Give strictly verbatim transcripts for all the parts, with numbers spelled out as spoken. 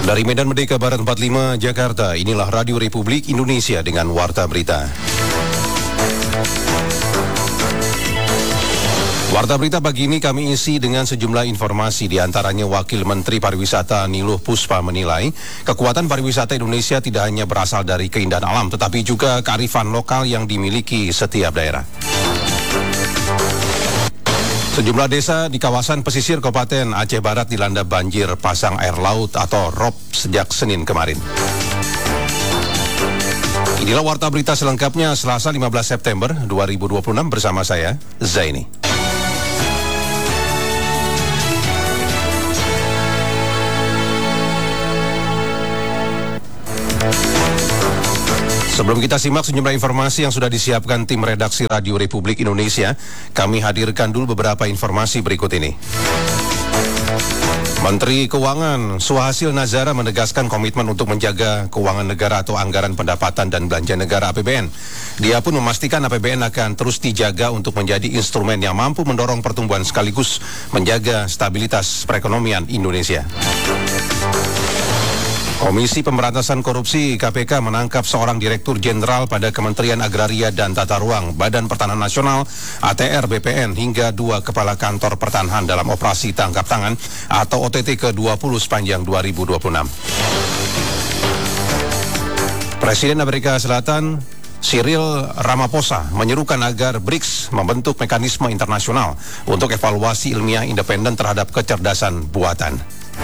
Dari Medan Merdeka Barat empat puluh lima, Jakarta, inilah Radio Republik Indonesia dengan Warta Berita. Warta Berita pagi ini kami isi dengan sejumlah informasi, di antaranya Wakil Menteri Pariwisata Niluh Puspa menilai kekuatan pariwisata Indonesia tidak hanya berasal dari keindahan alam, tetapi juga kearifan lokal yang dimiliki setiap daerah. Sejumlah desa di kawasan pesisir Kabupaten Aceh Barat dilanda banjir pasang air laut atau R O P sejak Senin kemarin. Inilah Warta Berita selengkapnya Selasa lima belas September dua ribu dua puluh enam bersama saya, Zaini. Sebelum kita simak sejumlah informasi yang sudah disiapkan tim redaksi Radio Republik Indonesia, kami hadirkan dulu beberapa informasi berikut ini. Menteri Keuangan Suhasil Nazara menegaskan komitmen untuk menjaga keuangan negara atau anggaran pendapatan dan belanja negara A P B N. Dia pun memastikan A P B N akan terus dijaga untuk menjadi instrumen yang mampu mendorong pertumbuhan sekaligus menjaga stabilitas perekonomian Indonesia. Komisi Pemberantasan Korupsi K P K menangkap seorang Direktur Jenderal pada Kementerian Agraria dan Tata Ruang, Badan Pertanahan Nasional, A T R B P N, hingga dua kepala kantor pertanahan dalam operasi tangkap tangan atau O T T ke dua puluh sepanjang dua ribu dua puluh enam. Presiden Amerika Selatan Cyril Ramaphosa menyerukan agar B R I C S membentuk mekanisme internasional untuk evaluasi ilmiah independen terhadap kecerdasan buatan.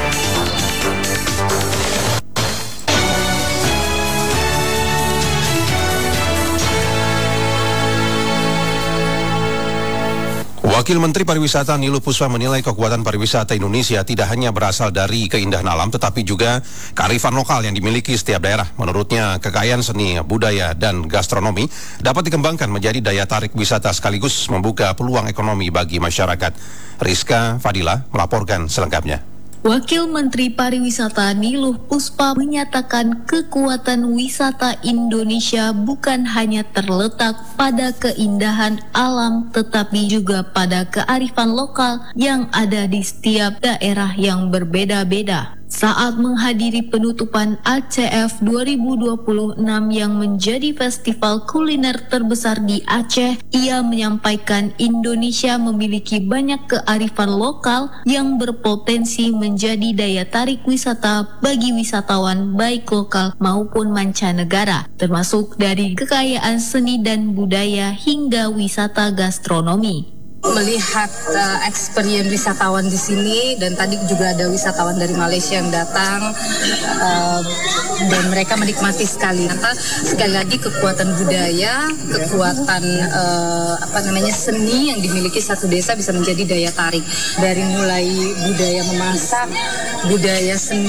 Wakil Menteri Pariwisata Niluh Puspa menilai kekuatan pariwisata Indonesia tidak hanya berasal dari keindahan alam, tetapi juga kearifan lokal yang dimiliki setiap daerah. Menurutnya, kekayaan seni, budaya, dan gastronomi dapat dikembangkan menjadi daya tarik wisata sekaligus membuka peluang ekonomi bagi masyarakat. Rizka Fadila melaporkan selengkapnya. Wakil Menteri Pariwisata Niluh Puspa menyatakan kekuatan wisata Indonesia bukan hanya terletak pada keindahan alam, tetapi juga pada kearifan lokal yang ada di setiap daerah yang berbeda-beda. Saat menghadiri penutupan A C F dua ribu dua puluh enam yang menjadi festival kuliner terbesar di Aceh, ia menyampaikan Indonesia memiliki banyak kearifan lokal yang berpotensi menjadi daya tarik wisata bagi wisatawan baik lokal maupun mancanegara, termasuk dari kekayaan seni dan budaya hingga wisata gastronomi. Melihat uh, experience wisatawan di sini, dan tadi juga ada wisatawan dari Malaysia yang datang uh, dan mereka menikmati sekali. Karena sekali lagi kekuatan budaya, kekuatan uh, apa namanya seni yang dimiliki satu desa bisa menjadi daya tarik. Dari mulai budaya memasak, budaya seni,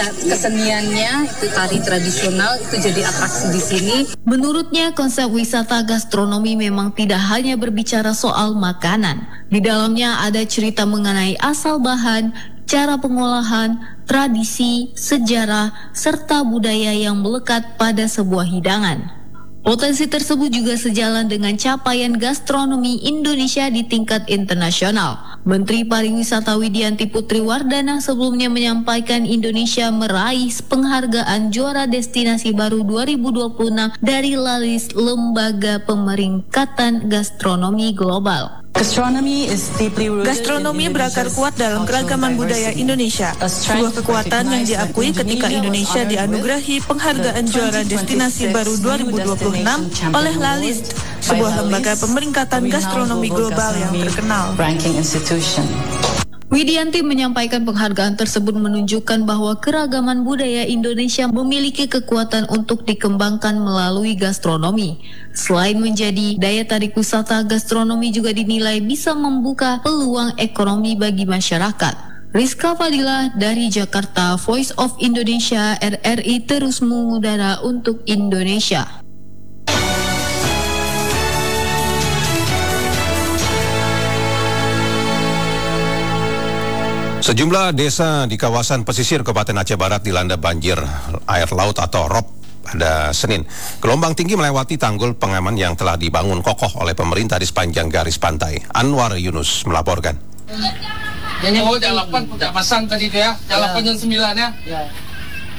keseniannya itu tari tradisional itu jadi atraksi di sini. Menurutnya konsep wisata gastronomi memang tidak hanya berbicara soal makanan. Di dalamnya ada cerita mengenai asal bahan, cara pengolahan, tradisi, sejarah, serta budaya yang melekat pada sebuah hidangan. Potensi tersebut juga sejalan dengan capaian gastronomi Indonesia di tingkat internasional. Menteri Pariwisata Widianti Putri Wardana sebelumnya menyampaikan Indonesia meraih penghargaan juara destinasi baru dua ribu dua puluh enam dari Lalis Lembaga Pemeringkatan Gastronomi Global. Gastronomi berakar kuat dalam keragaman budaya Indonesia, sebuah kekuatan yang diakui ketika Indonesia dianugerahi penghargaan juara destinasi baru dua ribu dua puluh enam oleh Lalis, sebuah lembaga pemeringkatan gastronomi global yang terkenal. Widianti menyampaikan penghargaan tersebut menunjukkan bahwa keragaman budaya Indonesia memiliki kekuatan untuk dikembangkan melalui gastronomi. Selain menjadi daya tarik wisata, gastronomi juga dinilai bisa membuka peluang ekonomi bagi masyarakat. Rizka Fadila dari Jakarta, Voice of Indonesia, R R I terus mengudara untuk Indonesia. Sejumlah desa di kawasan pesisir Kabupaten Aceh Barat dilanda banjir air laut atau R O P pada Senin. Gelombang tinggi melewati tanggul pengaman yang telah dibangun kokoh oleh pemerintah di sepanjang garis pantai. Anwar Yunus melaporkan. Oh, jam delapan udah pasang tadi itu ya, jam delapan jam sembilan ya.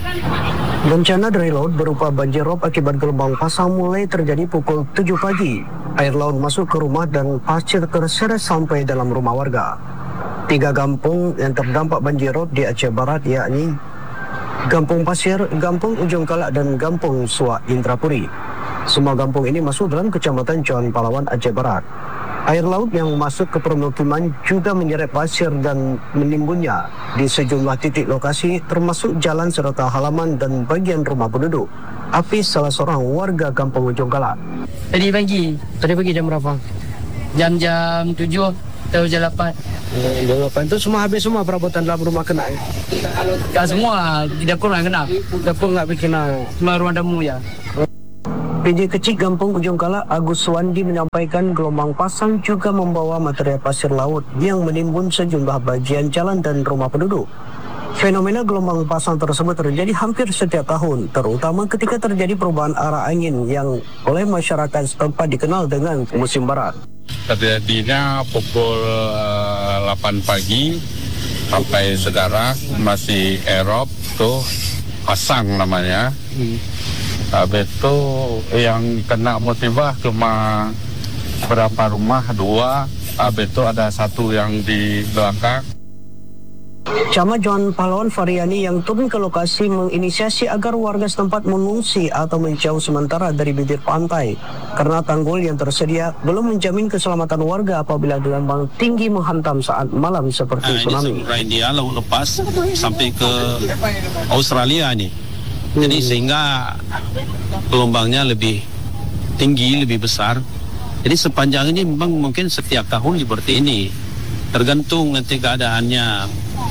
Bencana dari laut berupa banjir rob akibat gelombang pasang mulai terjadi pukul tujuh pagi. Air laut masuk ke rumah dan pasir terseret sampai dalam rumah warga. Tiga kampung yang terdampak banjir rob di Aceh Barat yakni Kampung Pasir, Kampung Ujung Kalak dan Kampung Suak Indrapuri. Semua kampung ini masuk dalam Kecamatan John Palawan, Aceh Barat. Air laut yang masuk ke permukiman juga menyeret pasir dan menimbunnya di sejumlah titik lokasi termasuk jalan serta halaman dan bagian rumah penduduk. Apis, salah seorang warga Kampung Ujung Kalak. Tadi pagi, tadi pagi jam berapa? Jam-jam tujuh atau jam delapan. Jam delapan itu semua habis semua perabotan dalam rumah kena. Tak semua, tidak pernah kena. Tidak pernah bikin Cuma ruang tamu ya. P J Kecil Kampung Ujung Kalak Agus Suwandi menyampaikan gelombang pasang juga membawa material pasir laut yang menimbun sejumlah bagian jalan dan rumah penduduk. Fenomena gelombang pasang tersebut terjadi hampir setiap tahun, terutama ketika terjadi perubahan arah angin yang oleh masyarakat setempat dikenal dengan musim barat. Terjadinya pukul uh, delapan pagi sampai sekarang masih erop tuh pasang namanya. Hmm. Habis itu yang kena musibah cuma berapa rumah, dua. Habis itu ada satu yang di belakang. Camat John Palawan Faryani yang turun ke lokasi menginisiasi agar warga setempat mengungsi atau menjauh sementara dari bibir pantai karena tanggul yang tersedia belum menjamin keselamatan warga apabila gelombang tinggi menghantam saat malam seperti nah, tsunami. Ini dia laut lepas sampai ke Australia nih. Jadi hmm. sehingga gelombangnya lebih tinggi, lebih besar. Jadi sepanjang ini memang mungkin setiap tahun seperti ini. Tergantung nanti keadaannya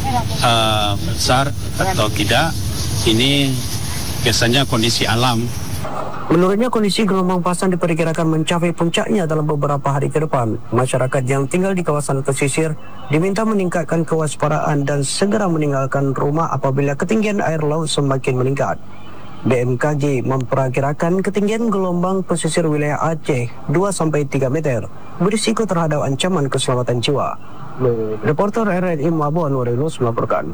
uh, besar atau tidak. Ini biasanya kondisi alam. Menurutnya kondisi gelombang pasang diperkirakan mencapai puncaknya dalam beberapa hari ke depan. Masyarakat yang tinggal di kawasan pesisir diminta meningkatkan kewaspadaan dan segera meninggalkan rumah apabila ketinggian air laut semakin meningkat. B M K G memperkirakan ketinggian gelombang pesisir wilayah Aceh dua sampai tiga meter, berisiko terhadap ancaman keselamatan jiwa. Reporter R R I Mabuan Warinus melaporkan.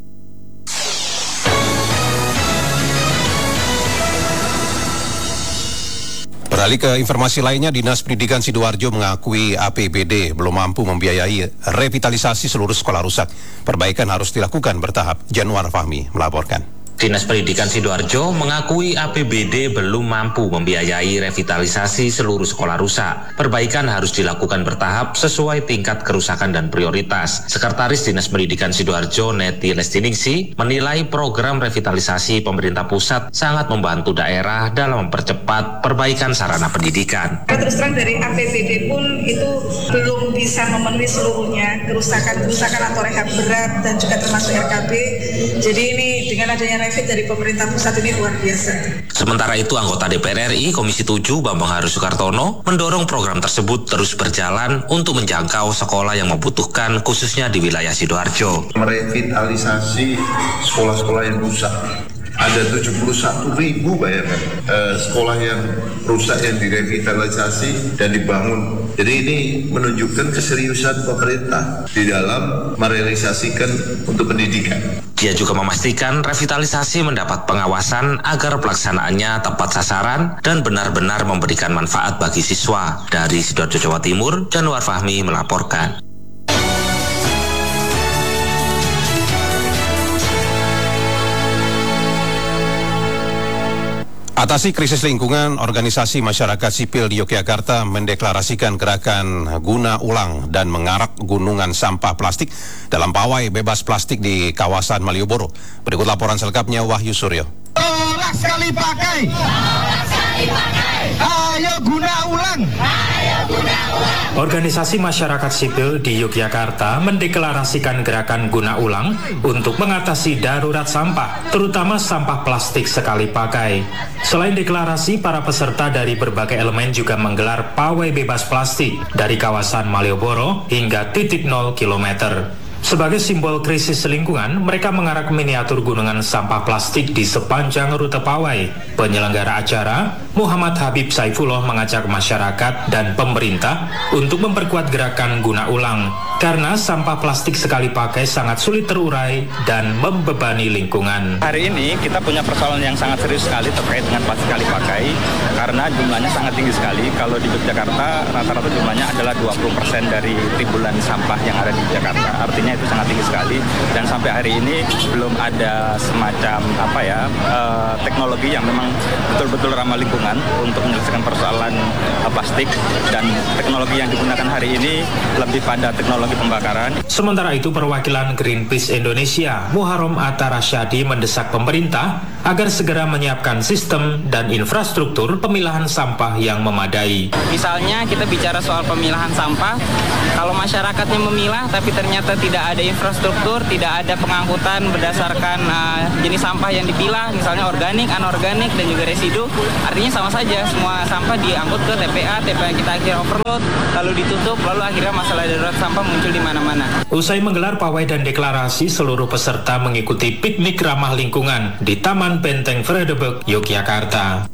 Beralih ke informasi lainnya, Dinas Pendidikan Sidoarjo mengakui A P B D belum mampu membiayai revitalisasi seluruh sekolah rusak. Perbaikan harus dilakukan bertahap. Januar Fahmi melaporkan. Dinas Pendidikan Sidoarjo mengakui A P B D belum mampu membiayai revitalisasi seluruh sekolah rusak. Perbaikan harus dilakukan bertahap sesuai tingkat kerusakan dan prioritas. Sekretaris Dinas Pendidikan Sidoarjo, Neti Lestiningsi, menilai program revitalisasi pemerintah pusat sangat membantu daerah dalam mempercepat perbaikan sarana pendidikan. Terus terang dari A P B D pun itu belum bisa memenuhi seluruhnya kerusakan-kerusakan atau rehab berat dan juga termasuk R K B. Jadi ini dengan adanya revit dari pemerintah pusat ini luar biasa. Sementara itu, anggota D P R R I Komisi tujuh Bambang Haru Sukartono mendorong program tersebut terus berjalan untuk menjangkau sekolah yang membutuhkan khususnya di wilayah Sidoarjo. Merevitalisasi sekolah-sekolah yang rusak. Ada tujuh puluh satu ribu bayangkan eh, sekolah yang rusak yang direvitalisasi dan dibangun. Jadi ini menunjukkan keseriusan pemerintah di dalam merealisasikan untuk pendidikan. Dia juga memastikan revitalisasi mendapat pengawasan agar pelaksanaannya tepat sasaran dan benar-benar memberikan manfaat bagi siswa. Dari Sidoarjo, Jawa Timur, Januar Fahmi melaporkan. Atasi krisis lingkungan, organisasi masyarakat sipil di Yogyakarta mendeklarasikan gerakan guna ulang dan mengarak gunungan sampah plastik dalam pawai bebas plastik di kawasan Malioboro. Berikut laporan selengkapnya Wahyu Suryo. Tolak sekali pakai. Tolak sekali pakai. Ayo guna ulang. Ayo guna ulang. Organisasi masyarakat sipil di Yogyakarta mendeklarasikan gerakan guna ulang untuk mengatasi darurat sampah, terutama sampah plastik sekali pakai. Selain deklarasi, para peserta dari berbagai elemen juga menggelar pawai bebas plastik dari kawasan Malioboro hingga titik nol kilometer. Sebagai simbol krisis lingkungan, mereka mengarak miniatur gunungan sampah plastik di sepanjang rute pawai. Penyelenggara acara, Muhammad Habib Saifullah, mengajak masyarakat dan pemerintah untuk memperkuat gerakan guna ulang. karena sampah plastik sekali pakai sangat sulit terurai dan membebani lingkungan. Hari ini kita punya persoalan yang sangat serius sekali terkait dengan plastik sekali pakai karena jumlahnya sangat tinggi sekali. Kalau di Yogyakarta rata-rata jumlahnya adalah dua puluh persen dari timbulan sampah yang ada di Jakarta. Artinya itu sangat tinggi sekali dan sampai hari ini belum ada semacam apa ya uh, teknologi yang memang betul-betul ramah lingkungan untuk menyelesaikan persoalan uh, plastik, dan teknologi yang digunakan hari ini lebih pada teknologi pembakaran. Sementara itu, perwakilan Greenpeace Indonesia, Muharram Atta Rasyadi, mendesak pemerintah agar segera menyiapkan sistem dan infrastruktur pemilahan sampah yang memadai. Misalnya kita bicara soal pemilahan sampah, kalau masyarakatnya memilah tapi ternyata tidak ada infrastruktur, tidak ada pengangkutan berdasarkan uh, jenis sampah yang dipilah, misalnya organik, anorganik, dan juga residu, artinya sama saja, semua sampah diangkut ke T P A, T P A kita akhirnya overload, lalu ditutup, lalu akhirnya masalah darurat sampah muncul di mana-mana. Usai menggelar pawai dan deklarasi, seluruh peserta mengikuti piknik ramah lingkungan di Taman Benteng Vredenburg, Yogyakarta.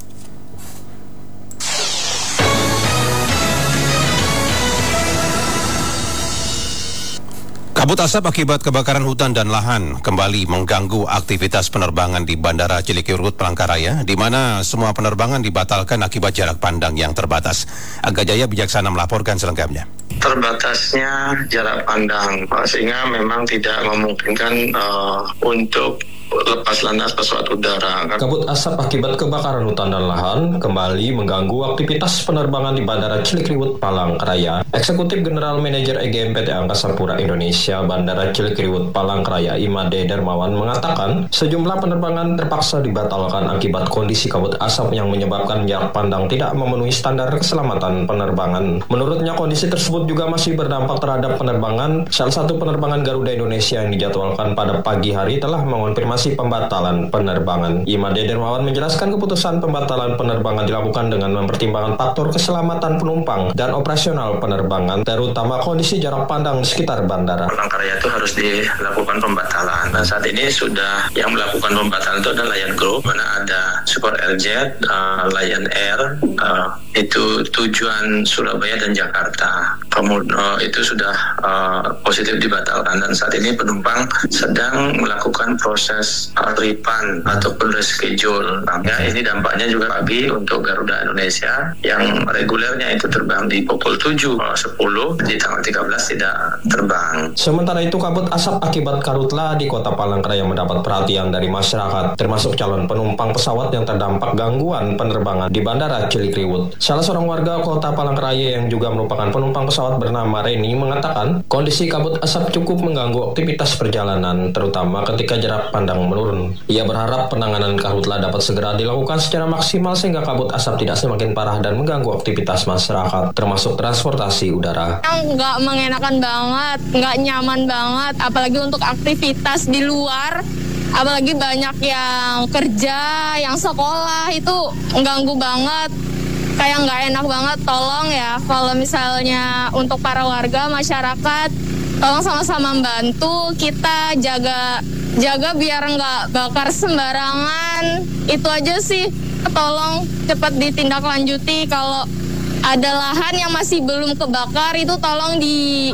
Kabut asap akibat kebakaran hutan dan lahan kembali mengganggu aktivitas penerbangan di Bandara Cilikriwut, Palangkaraya, di mana semua penerbangan dibatalkan akibat jarak pandang yang terbatas. Aga Jaya Bijaksana melaporkan selengkapnya. Terbatasnya jarak pandang, sehingga memang tidak memungkinkan uh, untuk lepas landas pesawat udara. Kabut asap akibat kebakaran hutan dan lahan kembali mengganggu aktivitas penerbangan di Bandara Cilikriwut, Palangkaraya. Eksekutif General Manager E G M P T Angkasa Pura Indonesia Bandara Cilikriwut, Palangkaraya, Imade Dermawan, mengatakan sejumlah penerbangan terpaksa dibatalkan akibat kondisi kabut asap yang menyebabkan jarak pandang tidak memenuhi standar keselamatan penerbangan. Menurutnya, kondisi tersebut juga masih berdampak terhadap penerbangan. Salah satu penerbangan Garuda Indonesia yang dijadwalkan pada pagi hari telah mengonfirmasi pembatalan penerbangan. Imade Dermawan menjelaskan keputusan pembatalan penerbangan dilakukan dengan mempertimbangkan faktor keselamatan penumpang dan operasional penerbangan, terutama kondisi jarak pandang di sekitar bandara. Palangkaraya itu harus dilakukan pembatalan. Nah, saat ini sudah yang melakukan pembatalan itu adalah Lion Group, mana ada Super Airjet, uh, Lion Air, uh, itu tujuan Surabaya dan Jakarta. Kemudian uh, itu sudah uh, positif dibatalkan, dan saat ini penumpang sedang melakukan proses refund ataupun reschedule. Nah, ya, ini dampaknya juga bagi untuk Garuda Indonesia yang regulernya itu terbang di pukul tujuh sepuluh, di tanggal tiga belas tidak terbang. Sementara itu, kabut asap akibat karhutla di Kota Palangkaraya mendapat perhatian dari masyarakat, termasuk calon penumpang pesawat yang terdampak gangguan penerbangan di Bandara Cilikriwut. Salah seorang warga Kota Palangkaraya yang juga merupakan penumpang pesawat bernama Reni mengatakan kondisi kabut asap cukup mengganggu aktivitas perjalanan, terutama ketika jarak pandang menurun. Ia berharap penanganan karhutla dapat segera dilakukan secara maksimal sehingga kabut asap tidak semakin parah dan mengganggu aktivitas masyarakat, termasuk transportasi udara. Nggak mengenakan banget, nggak nyaman banget, apalagi untuk aktivitas di luar, apalagi banyak yang kerja, yang sekolah, itu mengganggu banget. Kayak nggak enak banget. Tolong ya, kalau misalnya untuk para warga, masyarakat, tolong sama-sama membantu kita jaga jaga biar nggak bakar sembarangan. Itu aja sih, tolong cepat ditindaklanjuti. Kalau ada lahan yang masih belum kebakar, itu tolong di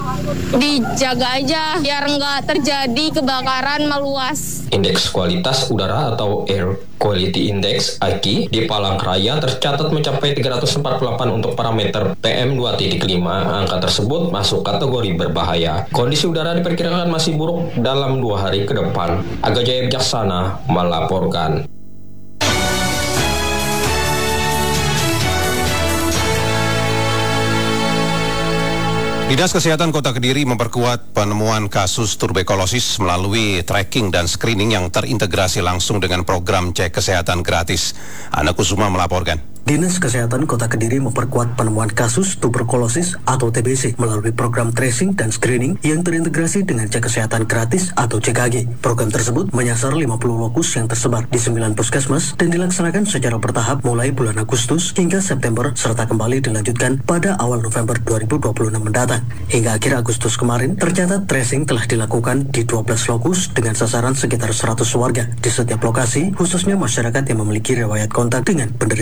dijaga aja biar nggak terjadi kebakaran meluas. Indeks kualitas udara atau Air Quality Index (A Q I) di Palangkaraya tercatat mencapai tiga ratus empat puluh delapan untuk parameter P M dua titik lima. Angka tersebut masuk kategori berbahaya. Kondisi udara diperkirakan masih buruk dalam dua hari ke depan. Aga Jaya Bijaksana melaporkan. Dinas Kesehatan Kota Kediri memperkuat penemuan kasus tuberkulosis melalui tracking dan screening yang terintegrasi langsung dengan program cek kesehatan gratis. Ana Kusuma melaporkan. Dinas Kesehatan Kota Kediri memperkuat penemuan kasus tuberkulosis atau T B C melalui program tracing dan screening yang terintegrasi dengan cek kesehatan gratis atau C K G. Program tersebut menyasar lima puluh lokus yang tersebar di sembilan puskesmas dan dilaksanakan secara bertahap mulai bulan Agustus hingga September serta kembali dilanjutkan pada awal November dua ribu dua puluh enam mendatang. Hingga akhir Agustus kemarin, tercatat tracing telah dilakukan di dua belas lokus dengan sasaran sekitar seratus warga di setiap lokasi, khususnya masyarakat yang memiliki riwayat kontak dengan penderita T B C.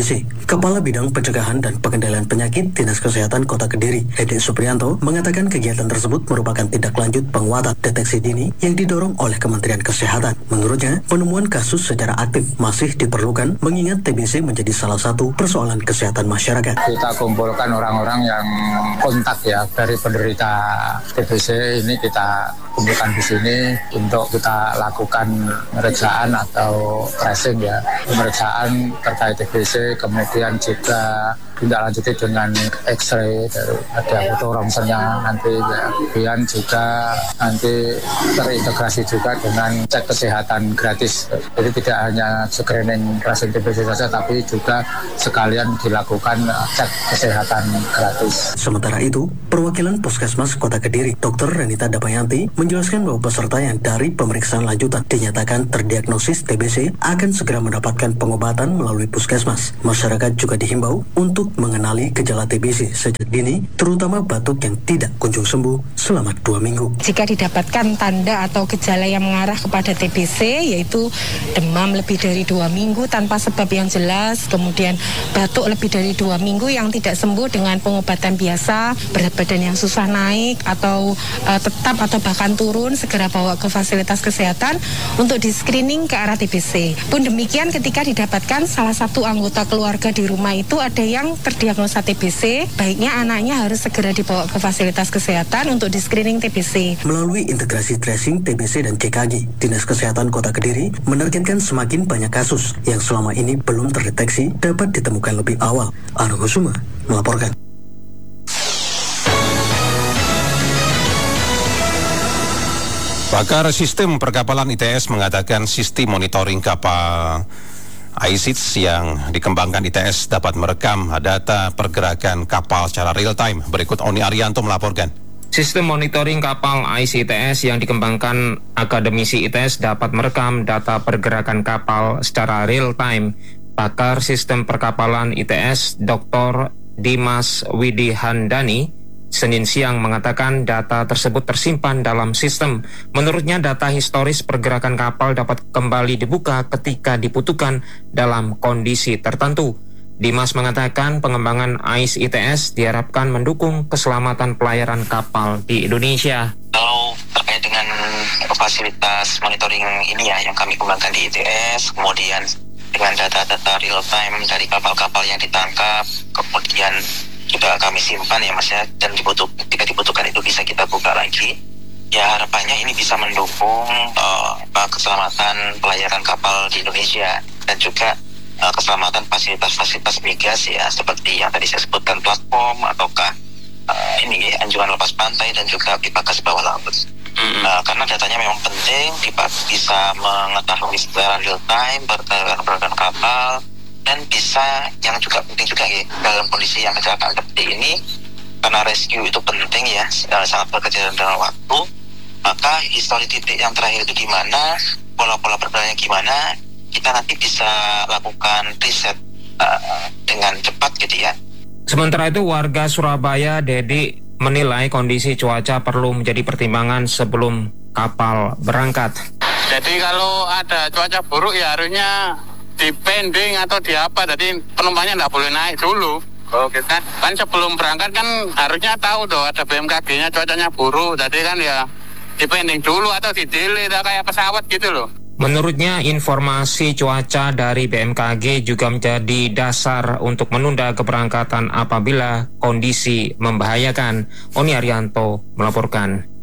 C. Kepala Bidang Pencegahan dan Pengendalian Penyakit Dinas Kesehatan Kota Kediri, Edi Supriyanto, mengatakan kegiatan tersebut merupakan tindak lanjut penguatan deteksi dini yang didorong oleh Kementerian Kesehatan. Menurutnya, penemuan kasus secara aktif masih diperlukan mengingat T B C menjadi salah satu persoalan kesehatan masyarakat. Kita kumpulkan orang-orang yang kontak ya dari penderita T B C ini, kita kumpulkan di sini untuk kita lakukan pemeriksaan atau tracing ya, pemeriksaan terkait T B C, kemudian juga tindak lanjuti dengan X-ray dari ada foto ronsennya nanti ya. Kemudian juga nanti terintegrasi juga dengan cek kesehatan gratis. Jadi tidak hanya screening tracing T B C saja, tapi juga sekalian dilakukan cek kesehatan gratis. Sementara itu, perwakilan Puskesmas Kota Kediri, Dokter Renita Damayanti, menjelaskan bahwa peserta yang dari pemeriksaan lanjutan dinyatakan terdiagnosis T B C akan segera mendapatkan pengobatan melalui Puskesmas. Masyarakat juga dihimbau untuk mengenali gejala T B C sejak dini, terutama batuk yang tidak kunjung sembuh selama dua minggu. Jika didapatkan tanda atau gejala yang mengarah kepada T B C, yaitu demam lebih dari dua minggu tanpa sebab yang jelas, kemudian batuk lebih dari dua minggu yang tidak sembuh dengan pengobatan biasa, berat badan yang susah naik atau uh, tetap atau bahkan turun, segera bawa ke fasilitas kesehatan untuk di screening ke arah T B C. Pun demikian ketika didapatkan salah satu anggota keluarga di rumah itu ada yang terdiagnosa T B C, baiknya anaknya harus segera dibawa ke fasilitas kesehatan untuk di screening T B C. Melalui integrasi tracing T B C dan C K G, Dinas Kesehatan Kota Kediri menargetkan semakin banyak kasus yang selama ini belum terdeteksi dapat ditemukan lebih awal. Anu Husuma melaporkan. Pakar sistem perkapalan I T S mengatakan sistem monitoring kapal I S I T S yang dikembangkan I T S dapat merekam data pergerakan kapal secara real time. Berikut Oni Arianto melaporkan. Sistem monitoring kapal I C I T S yang dikembangkan akademisi I T S dapat merekam data pergerakan kapal secara real time. Pakar sistem perkapalan I T S Doktor Dimas Widihandani Senin siang mengatakan data tersebut tersimpan dalam sistem. Menurutnya data historis pergerakan kapal dapat kembali dibuka ketika dibutuhkan dalam kondisi tertentu. Dimas mengatakan pengembangan I S I T S diharapkan mendukung keselamatan pelayaran kapal di Indonesia. Kalau terkait dengan fasilitas monitoring ini ya yang kami kembangkan di I T S, kemudian dengan data-data real time dari kapal-kapal yang ditangkap, kemudian juga kami simpan ya mas ya, dan dibutuh, ketika dibutuhkan itu bisa kita buka lagi. Ya harapannya ini bisa mendukung uh, keselamatan pelayaran kapal di Indonesia dan juga uh, keselamatan fasilitas-fasilitas migas ya, seperti yang tadi saya sebutkan platform ataukah uh, ini anjungan lepas pantai dan juga pipa gas bawah laut. Mm-hmm. Uh, karena datanya memang penting, bisa mengetahui secara real time pergerakan kapal. Dan bisa, yang juga penting juga ya, dalam kondisi yang kecelakaan seperti ini, karena rescue itu penting ya, sangat bekerja dalam waktu, maka histori titik yang terakhir itu di mana, pola-pola pergerakannya gimana, kita nanti bisa lakukan riset uh, dengan cepat gitu ya. Sementara itu warga Surabaya, Dedi, menilai kondisi cuaca perlu menjadi pertimbangan sebelum kapal berangkat. Jadi kalau ada cuaca buruk ya harusnya di pending atau di apa, jadi penumpangnya nggak boleh naik dulu. Oh, kita kan sebelum berangkat kan harusnya tahu tuh ada B M K G-nya cuacanya buruk, jadi kan ya di pending dulu atau di delay kayak pesawat gitu loh. Menurutnya informasi cuaca dari B M K G juga menjadi dasar untuk menunda keberangkatan apabila kondisi membahayakan. Oni Arianto melaporkan.